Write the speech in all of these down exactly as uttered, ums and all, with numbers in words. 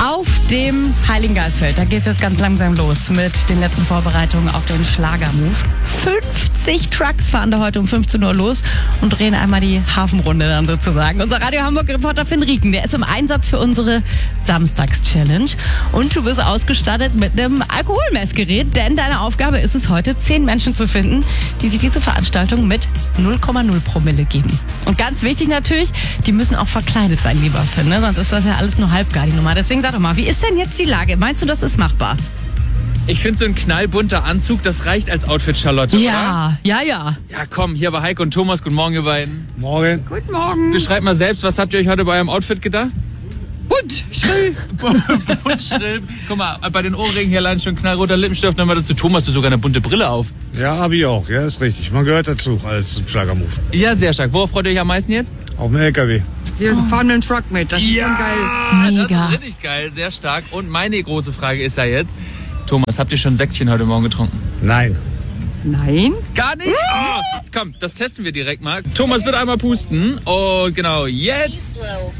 Auf dem Heiligen Geistfeld, da geht es jetzt ganz langsam los mit den letzten Vorbereitungen auf den Schlagermove. fünfzig Trucks fahren da heute um fünfzehn Uhr los und drehen einmal die Hafenrunde dann sozusagen. Unser Radio Hamburg-Reporter Finn Rieken, der ist im Einsatz für unsere Samstags-Challenge. Und du bist ausgestattet mit einem Alkoholmessgerät, denn deine Aufgabe ist es heute, zehn Menschen zu finden, die sich diese Veranstaltung mit null Komma null Promille geben. Und ganz wichtig natürlich, die müssen auch verkleidet sein, lieber Finn, ne? Sonst ist das ja alles nur halbgar die Nummer. Deswegen sag doch mal, wie ist denn jetzt die Lage? Meinst du, das ist machbar? Ich finde so ein knallbunter Anzug, das reicht als Outfit, Charlotte, Ja, oder? ja, ja. Ja, komm, hier bei Heike und Thomas. Guten Morgen, ihr beiden. Morgen. Guten Morgen. Beschreibt mal selbst, was habt ihr euch heute bei eurem Outfit gedacht? Bunt, schrill. Bunt, schrill. Guck mal, bei den Ohrringen hier allein schon knallroter Lippenstift. Dann mal dazu, Thomas, du sogar eine bunte Brille auf. Ja, hab ich auch. Ja, ist richtig. Man gehört dazu als zum Schlagermove. Ja, sehr stark. Worauf freut ihr euch am meisten jetzt? Auf dem L K W. Wir fahren mit dem Truck mit, das ist schon geil. Mega. Das ist richtig geil, sehr stark. Und meine große Frage ist ja jetzt, Thomas, habt ihr schon Säckchen heute Morgen getrunken? Nein. Nein? Gar nicht? Oh, komm, das testen wir direkt mal. Thomas, bitte einmal pusten. Und genau, jetzt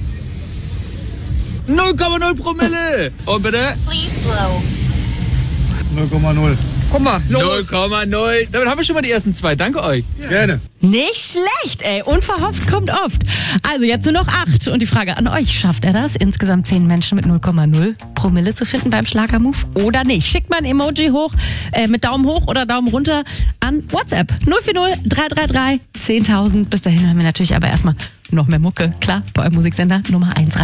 null Komma null Promille. Und bitte null Komma null. Guck mal, los. null Komma null. Damit haben wir schon mal die ersten zwei. Danke euch. Gerne. Nicht schlecht, ey. Unverhofft kommt oft. Also jetzt nur noch acht. Und die Frage an euch, schafft er das, insgesamt zehn Menschen mit null Komma null Promille zu finden beim Schlagermove oder nicht? Schickt mal ein Emoji hoch, äh, mit Daumen hoch oder Daumen runter an WhatsApp null vier null drei drei drei zehntausend. Bis dahin hören wir natürlich aber erstmal noch mehr Mucke. Klar, bei eurem Musiksender Nummer eins.